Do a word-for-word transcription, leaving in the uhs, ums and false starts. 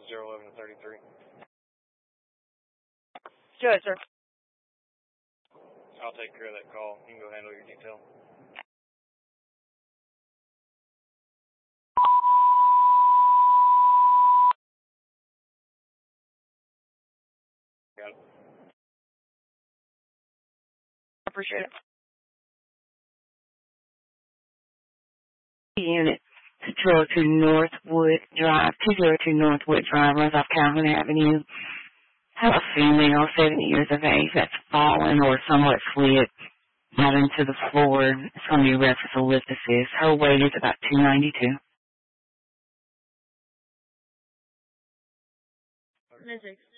zero eleven thirty-three. Go ahead, sir. I'll take care of that call. You can go handle your detail. Got it. I appreciate it. Unit two oh two Northwood Drive, two oh two Northwood Drive, runs off Calhoun Avenue. Have a female, seventy years of age, that's fallen or somewhat slid out into the floor. It's going to be referenced to lift assist. Her weight is about two ninety-two. Mystics.